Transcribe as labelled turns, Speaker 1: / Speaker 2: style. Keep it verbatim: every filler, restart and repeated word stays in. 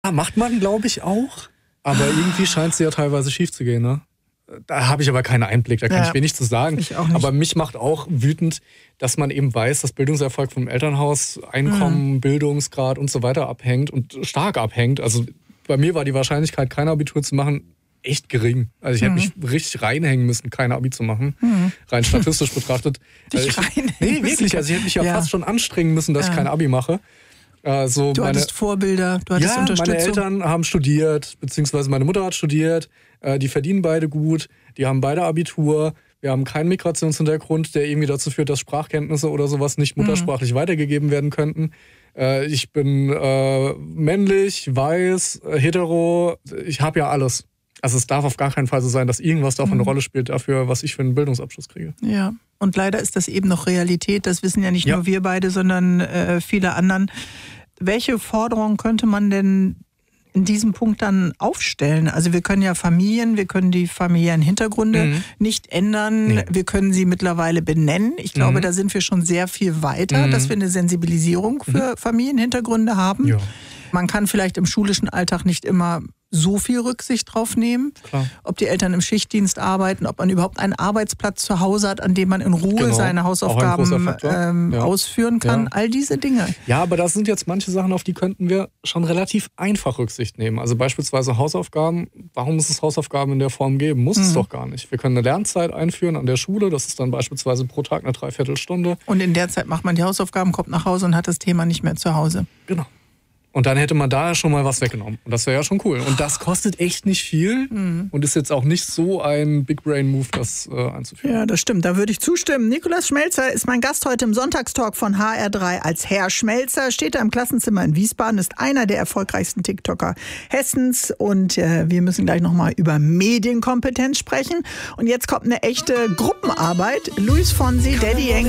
Speaker 1: macht man, glaube ich, auch. Aber irgendwie scheint es ja teilweise schief zu gehen, ne? Da habe ich aber keinen Einblick, da kann ja, ich wenig zu sagen.
Speaker 2: Ich auch nicht.
Speaker 1: Aber mich macht auch wütend, dass man eben weiß, dass Bildungserfolg vom Elternhaus, Einkommen, mhm. Bildungsgrad und so weiter abhängt und stark abhängt. Also bei mir war die Wahrscheinlichkeit, kein Abitur zu machen, echt gering. Also ich mhm. hätte mich richtig reinhängen müssen, kein Abi zu machen. Mhm. Rein statistisch betrachtet.
Speaker 2: Dich
Speaker 1: ich,
Speaker 2: reinhängen
Speaker 1: Nee, wirklich. Also ich hätte mich ja, ja. fast schon anstrengen müssen, dass ja. ich kein Abi mache. Also
Speaker 2: du
Speaker 1: meine,
Speaker 2: hattest Vorbilder, du hattest
Speaker 1: ja,
Speaker 2: Unterstützung.
Speaker 1: Meine Eltern haben studiert, beziehungsweise meine Mutter hat studiert. Die verdienen beide gut, die haben beide Abitur. Wir haben keinen Migrationshintergrund, der irgendwie dazu führt, dass Sprachkenntnisse oder sowas nicht muttersprachlich mhm. weitergegeben werden könnten. Ich bin äh, männlich, weiß, hetero. Ich habe ja alles. Also es darf auf gar keinen Fall so sein, dass irgendwas davon mhm. eine Rolle spielt dafür, was ich für einen Bildungsabschluss kriege.
Speaker 2: Ja, und leider ist das eben noch Realität. Das wissen ja nicht ja. nur wir beide, sondern äh, viele anderen. Welche Forderungen könnte man denn in diesem Punkt dann aufstellen? Also wir können ja Familien, wir können die familiären Hintergründe mhm. nicht ändern. Nee. Wir können sie mittlerweile benennen. Ich glaube, mhm. da sind wir schon sehr viel weiter, mhm. dass wir eine Sensibilisierung für mhm. Familienhintergründe haben. Ja. Man kann vielleicht im schulischen Alltag nicht immer so viel Rücksicht drauf nehmen, Klar. ob die Eltern im Schichtdienst arbeiten, ob man überhaupt einen Arbeitsplatz zu Hause hat, an dem man in Ruhe genau. seine Hausaufgaben ähm, ja. ausführen kann. Ja. All diese Dinge.
Speaker 1: Ja, aber das sind jetzt manche Sachen, auf die könnten wir schon relativ einfach Rücksicht nehmen. Also beispielsweise Hausaufgaben. Warum muss es Hausaufgaben in der Form geben? Muss mhm. es doch gar nicht. Wir können eine Lernzeit einführen an der Schule. Das ist dann beispielsweise pro Tag eine Dreiviertelstunde.
Speaker 2: Und in der Zeit macht man die Hausaufgaben, kommt nach Hause und hat das Thema nicht mehr zu Hause.
Speaker 1: Genau. Und dann hätte man da schon mal was weggenommen. Und das wäre ja schon cool. Und das kostet echt nicht viel mhm. und ist jetzt auch nicht so ein Big Brain Move, das äh, einzuführen.
Speaker 2: Ja, das stimmt. Da würde ich zustimmen. Nikolaus Schmelzer ist mein Gast heute im Sonntagstalk von H R drei als Herr Schmelzer. Steht da im Klassenzimmer in Wiesbaden, ist einer der erfolgreichsten TikToker Hessens. Und äh, wir müssen gleich nochmal über Medienkompetenz sprechen. Und jetzt kommt eine echte Gruppenarbeit. Luis Fonsi, Daddy Yankee.